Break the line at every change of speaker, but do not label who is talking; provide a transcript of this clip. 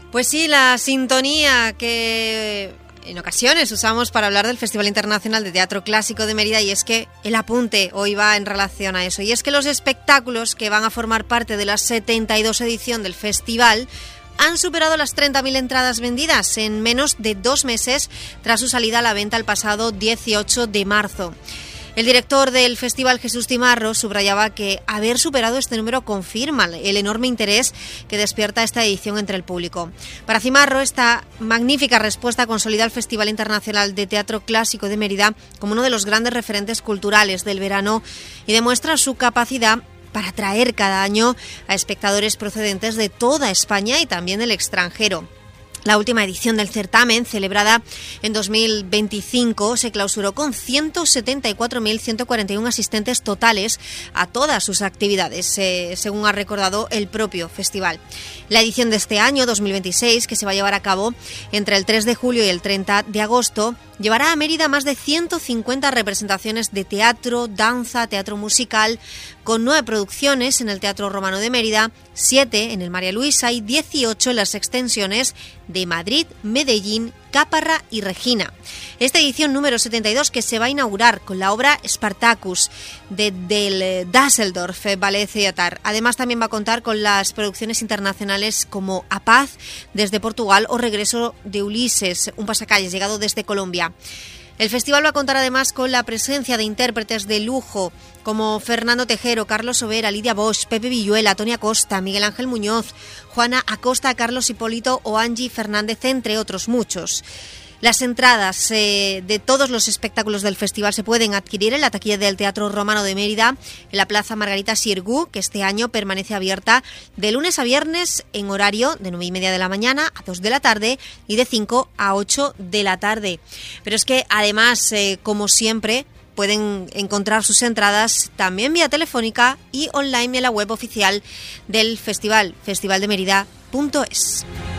Pues sí, la sintonía que en ocasiones usamos para hablar del Festival Internacional de Teatro Clásico de Mérida, y es que el apunte hoy va en relación a eso, y es que los espectáculos que van a formar parte de la 72 edición del festival han superado las 30.000 entradas vendidas en menos de 2 meses tras su salida a la venta el pasado 18 de marzo. El director del festival, Jesús Cimarro, subrayaba que haber superado este número confirma el enorme interés que despierta esta edición entre el público. Para Cimarro, esta magnífica respuesta consolida el Festival Internacional de Teatro Clásico de Mérida como uno de los grandes referentes culturales del verano y demuestra su capacidad para atraer cada año a espectadores procedentes de toda España y también del extranjero. La última edición del certamen, celebrada en 2025, se clausuró con 174.141 asistentes totales a todas sus actividades, según ha recordado el propio festival. La edición de este año, 2026, que se va a llevar a cabo entre el 3 de julio y el 30 de agosto, llevará a Mérida más de 150 representaciones de teatro, danza, teatro musical, con 9 producciones en el Teatro Romano de Mérida, 7 en el María Luisa y 18 en las extensiones de Madrid, Medellín, Caparra y Regina. Esta edición número 72, que se va a inaugurar con la obra Spartacus del Düsseldorf Ballet Theater. Además, también va a contar con las producciones internacionales como A Paz desde Portugal o Regreso de Ulises, un pasacalles llegado desde Colombia. El festival va a contar además con la presencia de intérpretes de lujo como Fernando Tejero, Carlos Sobera, Lidia Bosch, Pepe Villuela, Tony Acosta, Miguel Ángel Muñoz, Juana Acosta, Carlos Hipólito o Angie Fernández, entre otros muchos. Las entradas de todos los espectáculos del festival se pueden adquirir en la taquilla del Teatro Romano de Mérida, en la Plaza Margarita Xirgu, que este año permanece abierta de lunes a viernes en horario de 9:30 de la mañana a 2 de la tarde y de 5 a 8 de la tarde. Pero es que además, como siempre, pueden encontrar sus entradas también vía telefónica y online en la web oficial del festival, festivaldemerida.es.